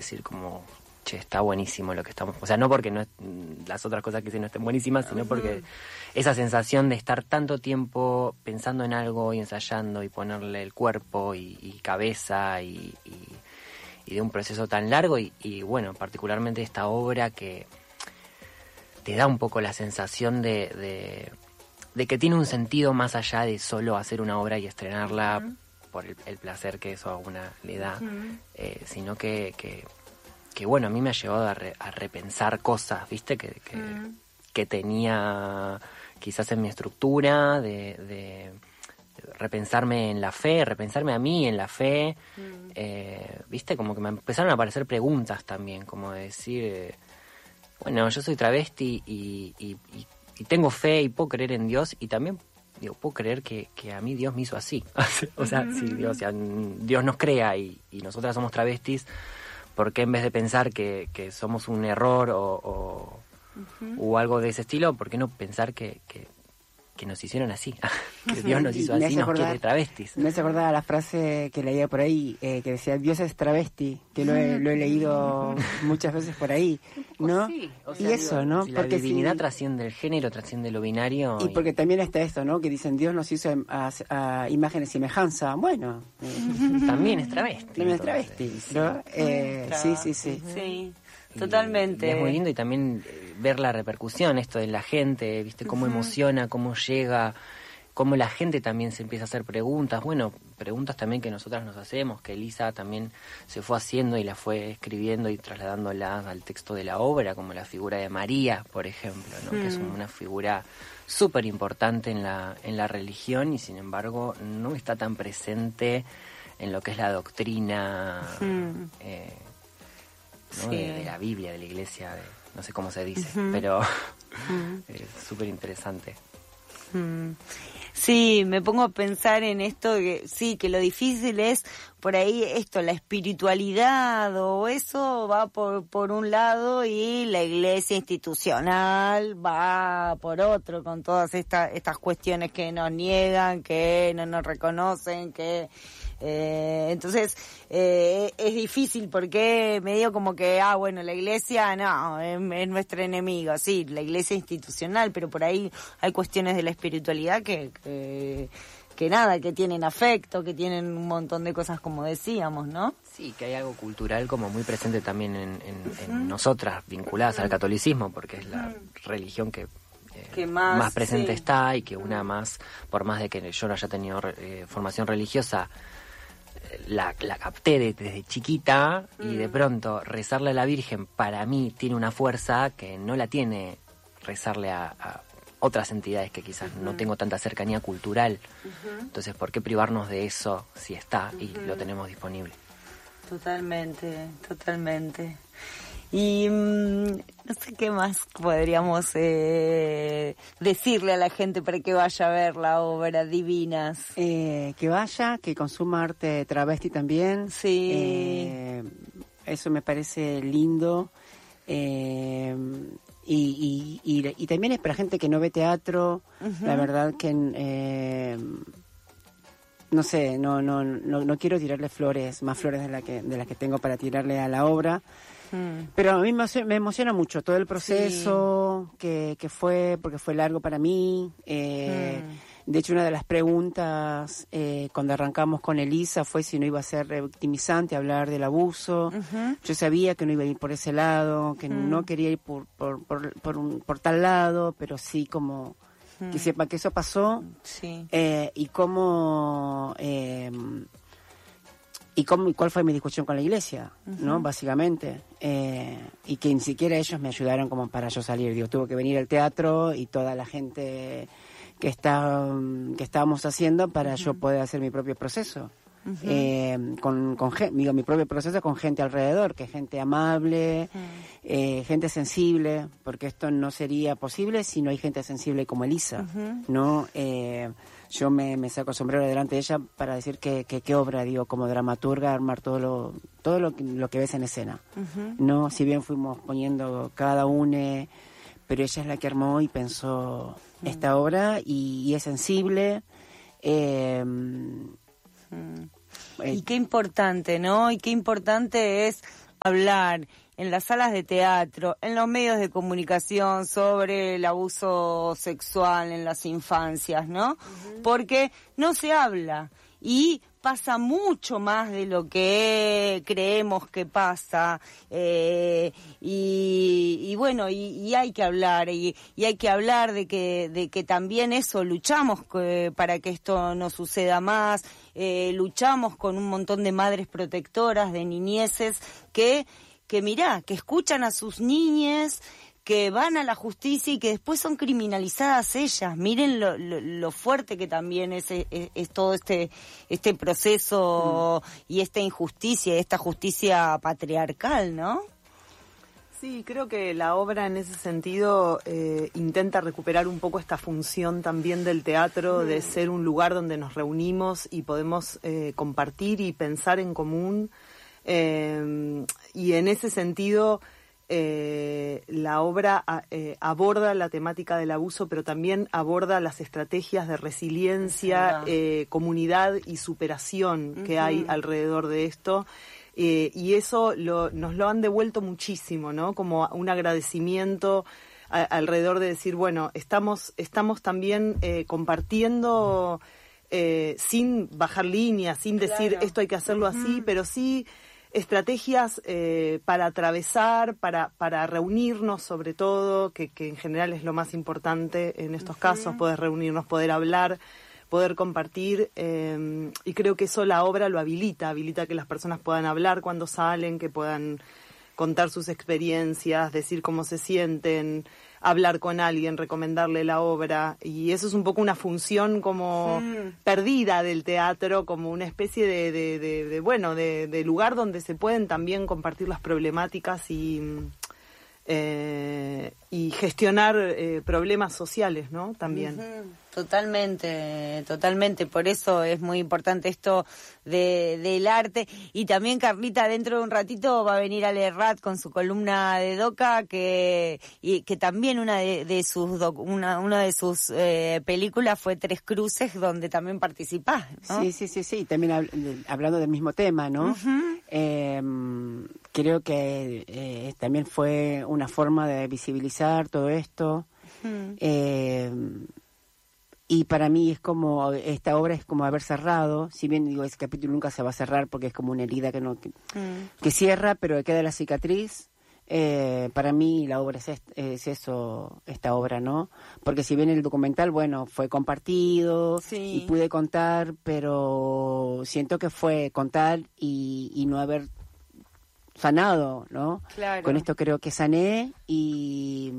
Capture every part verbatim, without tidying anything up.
decir como, che, está buenísimo lo que estamos... O sea, no porque no es, las otras cosas que hice no estén buenísimas, sino porque uh-huh. esa sensación de estar tanto tiempo pensando en algo y ensayando y ponerle el cuerpo y, y cabeza y, y, y de un proceso tan largo y, y bueno, particularmente esta obra que te da un poco la sensación de, de, de que tiene un sentido más allá de solo hacer una obra y estrenarla uh-huh. por el, el placer que eso a una le da, uh-huh. eh, sino que... que que bueno, a mí me ha llevado a, re, a repensar cosas, ¿viste? Que, que, mm. que tenía quizás en mi estructura, de, de, de repensarme en la fe, repensarme a mí en la fe, mm. eh, ¿viste? Como que me empezaron a aparecer preguntas también, como de decir, eh, bueno, yo soy travesti y, y, y, y tengo fe y puedo creer en Dios y también... Digo, puedo creer que, que a mí Dios me hizo así. O sea, mm. si Dios, si Dios nos crea y, y nosotras somos travestis, ¿por qué en vez de pensar que, que somos un error o, o, uh-huh. o algo de ese estilo, por qué no pensar que, que, que nos hicieron así? Que Dios nos hizo así, nos acordar, quiere travestis. Me hace acordar la frase que leía por ahí, eh, que decía, Dios es travesti, que lo he, lo he leído muchas veces por ahí, ¿no? Sí, o sea, y eso, digo, ¿no? Si porque la divinidad si, trasciende el género, trasciende lo binario. Y, y porque también está esto, ¿no? Que dicen, Dios nos hizo a, a, a imagen y semejanza. Bueno. Eh, también es travesti. También es travesti, ¿no? Eh, sí, sí, sí. Sí. Totalmente. Y, y es muy lindo y también ver la repercusión, esto de la gente, viste, cómo uh-huh. emociona, cómo llega, cómo la gente también se empieza a hacer preguntas, bueno, preguntas también que nosotras nos hacemos, que Elisa también se fue haciendo y la fue escribiendo y trasladándolas al texto de la obra, como la figura de María, por ejemplo, ¿no? Uh-huh. Que es una figura súper importante en la, en la religión y sin embargo no está tan presente en lo que es la doctrina uh-huh. eh, ¿no? Sí. de, de la Biblia, de la iglesia, de, no sé cómo se dice, uh-huh. pero uh-huh. es súper interesante. Uh-huh. Sí, me pongo a pensar en esto, que sí, que lo difícil es por ahí esto, la espiritualidad o eso va por, por un lado y la iglesia institucional va por otro, con todas estas estas cuestiones que nos niegan, que no nos reconocen, que... Eh, entonces eh, es difícil porque medio como que, ah, bueno, la iglesia no, es, es nuestra enemiga, sí, la iglesia institucional, pero por ahí hay cuestiones de la espiritualidad que, que, que nada, que tienen afecto, que tienen un montón de cosas como decíamos, ¿no? Sí, que hay algo cultural como muy presente también en, en, uh-huh. en nosotras, vinculadas uh-huh. al catolicismo, porque es la uh-huh. religión que... Que más, más presente sí. está y que una más, por más de que yo no haya tenido eh, formación religiosa, La, la capté de, desde chiquita mm. y de pronto rezarle a la Virgen para mí tiene una fuerza que no la tiene rezarle a, a otras entidades que quizás uh-huh. no tengo tanta cercanía cultural. Uh-huh. Entonces, ¿por qué privarnos de eso si está uh-huh. y lo tenemos disponible? Totalmente, totalmente. Y mmm, no sé qué más podríamos eh, decirle a la gente para que vaya a ver la obra Divinas. Eh, que vaya, que consuma arte travesti también. Sí. Eh, eso me parece lindo. Eh, y, y, y, y también es para gente que no ve teatro. Uh-huh. La verdad que... Eh, no sé, no, no, no, no quiero tirarle flores, más flores de, la que, de las que tengo para tirarle a la obra. Pero a mí me emociona mucho todo el proceso sí. que, que fue, porque fue largo para mí. Eh, mm. De hecho, una de las preguntas eh, cuando arrancamos con Elisa fue si no iba a ser revictimizante hablar del abuso. Uh-huh. Yo sabía que no iba a ir por ese lado, que mm. no quería ir por, por, por, por, un, por tal lado, pero sí como mm. que sepa que eso pasó sí. eh, y cómo... Eh, y cómo y cuál fue mi discusión con la iglesia, uh-huh. ¿no? Básicamente. Eh, y que ni siquiera ellos me ayudaron como para yo salir. Digo, tuvo que venir al teatro y toda la gente que está que estábamos haciendo para uh-huh. yo poder hacer mi propio proceso. Uh-huh. Eh, con, con digo, mi propio proceso con gente alrededor, que es gente amable, uh-huh. eh, gente sensible, porque esto no sería posible si no hay gente sensible como Elisa, uh-huh. ¿no? Eh, yo me, me saco sombrero delante de ella para decir que, que, que obra, digo, como dramaturga, armar todo lo todo lo, lo que ves en escena. Uh-huh. No, si bien fuimos poniendo cada une, pero ella es la que armó y pensó uh-huh. esta obra y, y es sensible. Eh, uh-huh. Y qué importante, ¿no? Y qué importante es hablar en las salas de teatro, en los medios de comunicación sobre el abuso sexual en las infancias, ¿no? Uh-huh. Porque no se habla y pasa mucho más de lo que creemos que pasa, eh, y, y bueno, y, y hay que hablar, y, y hay que hablar de que, de que también eso, luchamos que, para que esto no suceda más, eh, luchamos con un montón de madres protectoras, de niñeces, que, que mirá, que escuchan a sus niñes, que van a la justicia y que después son criminalizadas ellas. Miren lo, lo, lo fuerte que también es, es, es todo este este proceso, mm. y esta injusticia, esta justicia patriarcal, ¿no? Sí, creo que la obra en ese sentido eh, intenta recuperar un poco esta función también del teatro, mm. de ser un lugar donde nos reunimos y podemos eh, compartir y pensar en común. Eh, y en ese sentido... Eh, la obra eh, aborda la temática del abuso, pero también aborda las estrategias de resiliencia, eh, comunidad y superación uh-huh. que hay alrededor de esto. Eh, y eso lo, nos lo han devuelto muchísimo, ¿no? Como un agradecimiento a, alrededor de decir, bueno, estamos, estamos también eh, compartiendo eh, sin bajar líneas, sin decir claro. esto hay que hacerlo uh-huh. así, pero sí... estrategias eh, para atravesar, para para reunirnos sobre todo, que, que en general es lo más importante en estos uh-huh. casos, poder reunirnos, poder hablar, poder compartir, eh, y creo que eso la obra lo habilita, habilita que las personas puedan hablar cuando salen, que puedan contar sus experiencias, decir cómo se sienten, hablar con alguien, recomendarle la obra, y eso es un poco una función como mm. perdida del teatro, como una especie de, de, de, de bueno, de, de lugar donde se pueden también compartir las problemáticas y eh, y gestionar eh, problemas sociales, ¿no? También. Uh-huh. Totalmente, totalmente. Por eso es muy importante esto de del arte. Y también Carlita, dentro de un ratito va a venir Ale Rat con su columna de Doca, que y que también una de, de sus doc, una una de sus eh, películas fue Tres Cruces, donde también participás, ¿no? Sí, sí, sí, sí. También hab- hablando del mismo tema, ¿no? Uh-huh. Eh, creo que eh, también fue una forma de visibilizar todo esto. Uh-huh. Eh, Y para mí es como, esta obra es como haber cerrado, si bien digo, ese capítulo nunca se va a cerrar porque es como una herida que no que, mm. que cierra, pero queda la cicatriz. Eh, para mí la obra es, est- es eso, esta obra, ¿no? Porque si bien el documental, bueno, fue compartido sí. y pude contar, pero siento que fue contar y, y no haber sanado, ¿no? Claro. Con esto creo que sané y...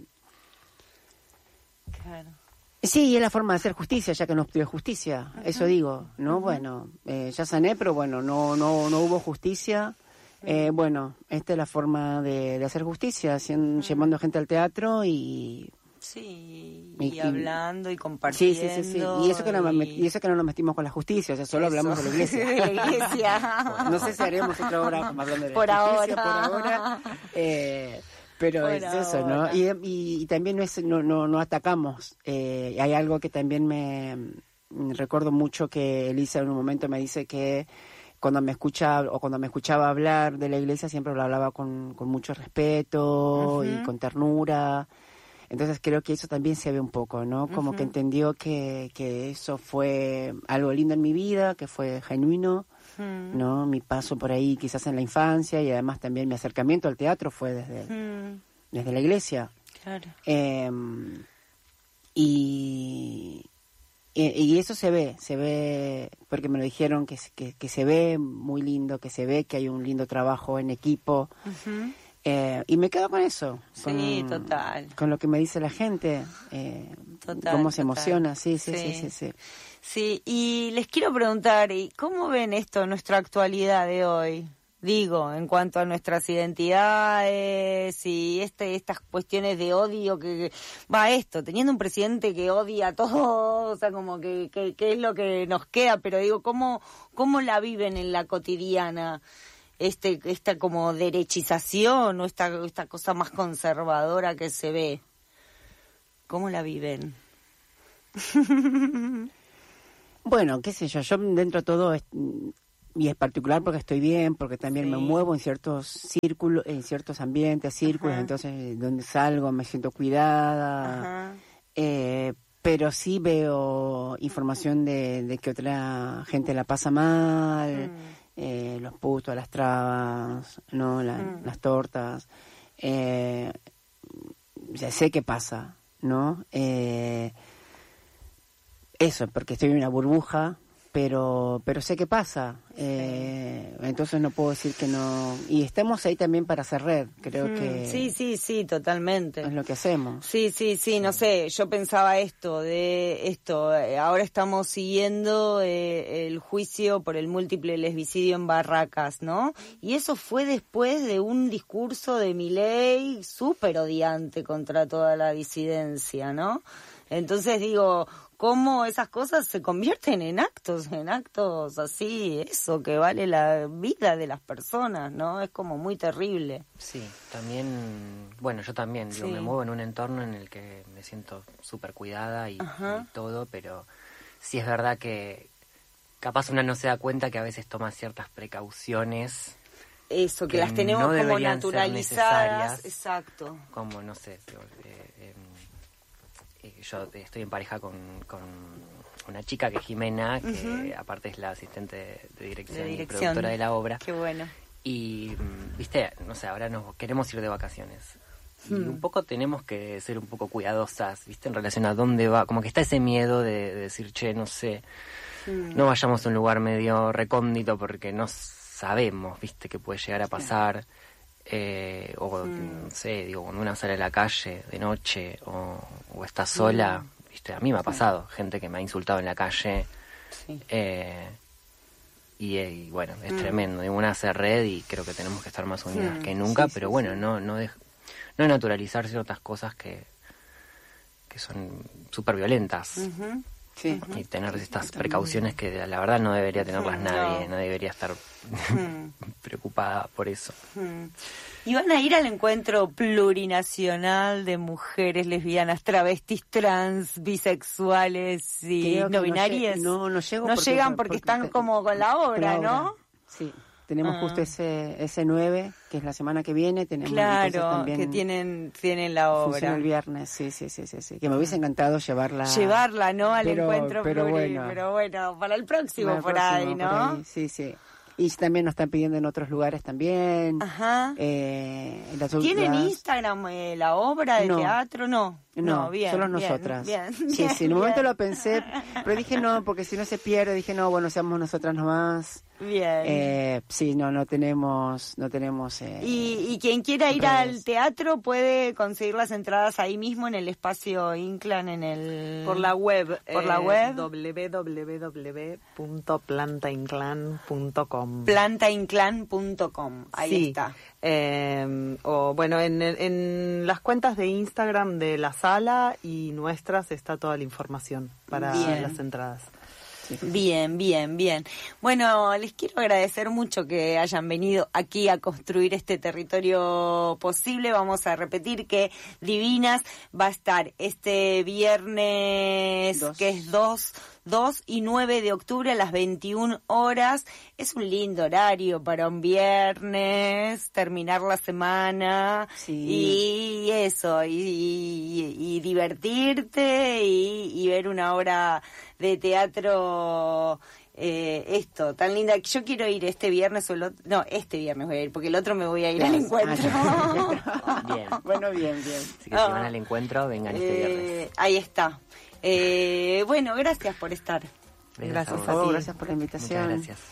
Claro. Sí, y es la forma de hacer justicia, ya que no estudié justicia, uh-huh. eso digo, ¿no? Uh-huh. Bueno, eh, ya sané, pero bueno, no no no hubo justicia. Eh, bueno, esta es la forma de, de hacer justicia, haciendo, uh-huh. llevando gente al teatro y... Sí, y, y hablando y compartiendo. Sí, sí, sí, sí. Y eso que no, y... y eso que no nos metimos con la justicia, o sea, solo eso. hablamos de la iglesia. De la iglesia. No sé si haremos otra obra como hablando de la por justicia ahora. por ahora. Eh, Pero por es ahora. Eso, ¿no? Y, y, y también no, es, no, no, no atacamos. Eh, hay algo que también me, me recuerdo mucho que Elisa en un momento me dice que cuando me escucha o cuando me escuchaba hablar de la iglesia siempre lo hablaba con, con mucho respeto uh-huh. y con ternura. Entonces creo que eso también se ve un poco, ¿no? Como uh-huh. que entendió que, que eso fue algo lindo en mi vida, que fue genuino. ¿No? Mi paso por ahí quizás en la infancia y además también mi acercamiento al teatro fue desde, mm. desde la iglesia. Claro. Eh, y, y, y eso se ve, se ve, porque me lo dijeron que, que, que se ve muy lindo, que se ve que hay un lindo trabajo en equipo. Uh-huh. Eh, y me quedo con eso. Con, sí, total. Con lo que me dice la gente. Eh, total, cómo se total. emociona, sí, sí, sí, sí, sí. sí. Sí, y les quiero preguntar, ¿cómo ven esto, nuestra actualidad de hoy? Digo, en cuanto a nuestras identidades y este, estas cuestiones de odio que va esto, teniendo un presidente que odia a todos, o sea, como que, que, que es lo que nos queda, pero digo, ¿cómo, cómo la viven en la cotidiana? Este, esta como derechización o esta, esta cosa más conservadora que se ve. ¿Cómo la viven? Bueno, qué sé yo, yo dentro de todo y es particular porque estoy bien, porque también Sí. me muevo en ciertos círculos, en ciertos ambientes, círculos, Ajá. entonces donde salgo me siento cuidada. Ajá. Eh, pero sí veo información de, de que otra gente la pasa mal, Mm. eh, los putos, las trabas, no, La- Mm. las tortas. Eh, ya sé qué pasa, ¿no? Eh, eso, porque estoy en una burbuja, pero pero sé qué pasa. Eh, entonces no puedo decir que no. Y estamos ahí también para hacer red, creo Mm, que Sí, sí, sí, totalmente. es lo que hacemos. Sí, sí, sí, no sé, yo pensaba esto, de esto, eh, ahora estamos siguiendo eh, el juicio por el múltiple lesbicidio en Barracas, ¿no? Y eso fue después de un discurso de Milei súper odiante contra toda la disidencia, ¿no? Entonces digo, cómo esas cosas se convierten en actos, en actos así, eso, que vale la vida de las personas, ¿no? Es como muy terrible. Sí, también, bueno, yo también, digo, Sí. me muevo en un entorno en el que me siento súper cuidada y, Ajá. y todo, pero sí es verdad que capaz una no se da cuenta que a veces toma ciertas precauciones, Eso, que, que las tenemos no como deberían ser naturalizadas. necesarias. Exacto. como, no sé, digo, eh, eh, eh, yo estoy en pareja con, con una chica que es Jimena, que Ujú. aparte es la asistente de, de dirección, De y dirección. productora de la obra. Qué bueno. Y, mm, viste, no sé, ahora nos queremos ir de vacaciones. Y Hmm. un poco tenemos que ser un poco cuidadosas, viste, en relación a dónde va. Como que está ese miedo de, de decir, che, no sé, Mm. no vayamos a un lugar medio recóndito porque no sabemos, viste, qué puede llegar a pasar. Eh, o, Mm. no sé, digo, cuando una sale a la calle de noche o, o está sola, viste, a mí me ha pasado. Gente que me ha insultado en la calle. Sí. Eh, y, eh, y bueno, es Mm. tremendo. Digo, una hace red y creo que tenemos que estar más unidas Mm, que nunca, sí, pero sí, bueno, sí. no no dej- no naturalizar ciertas cosas que que son súper violentas Ujú. Sí. y tener estas Totalmente. precauciones que la verdad no debería tenerlas Mm, nadie, no. no debería estar Mm. preocupada por eso. Mm. Y van a ir al encuentro plurinacional de mujeres lesbianas, travestis, trans, bisexuales y Creo que no no binarias. lle- no, no llego No porque- llegan porque, porque están te- como con la obra, con la ¿no? obra. Sí, tenemos Ah. justo ese ese nueve, que es la semana que viene. Tenemos entonces Claro, también que tienen tienen la funciona obra. el viernes, sí, sí, sí, sí, sí. Que me hubiese encantado llevarla. Llevarla, ¿no? Al pero- encuentro pero pluri- bueno. pero bueno, para el próximo Para el por próximo, ahí, por ¿no? ahí, sí, sí. Y también nos están pidiendo en otros lugares también. Ajá. Eh, las- ¿Tienen las- Instagram eh, la obra de No. teatro? No. No, bien, solo bien, nosotras. Bien, sí, bien, sí, en un momento bien. lo pensé, pero dije no, porque si no se pierde, dije no, bueno, seamos nosotras nomás. Bien. Eh, sí, no, no tenemos, no tenemos. Eh, Y, y quien quiera ir redes. al teatro puede conseguir las entradas ahí mismo en el espacio Inclan, en el... Por la web. Por la eh, web. doble u doble u doble u doble u punto plantainclan punto com. plantainclan punto com. Ahí Sí, está. eh, o bueno, en, en las cuentas de Instagram de la sala y nuestras está toda la información para Bien. las entradas. Bien, bien, bien. Bueno, les quiero agradecer mucho que hayan venido aquí a construir este territorio posible. Vamos a repetir que Divinas va a estar este viernes, Dos. que es dos, dos y nueve de octubre a las veintiuna horas. Es un lindo horario para un viernes, terminar la semana Sí. y eso, y, y- y divertirte y, y ver una obra de teatro, eh, esto, tan linda. Yo quiero ir este viernes o el otro, no, este viernes voy a ir, porque el otro me voy a ir al Ah, encuentro. ah, Bien. Bueno, bien, bien. Así que Ah. si van al encuentro, vengan este Eh, viernes. ahí está. Eh, bueno, gracias por estar. Gracias a Por vos. favor, ti. gracias por la invitación. Muchas gracias.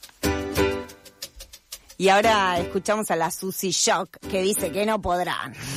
Y ahora escuchamos a la Susie Shock, que dice que no podrán.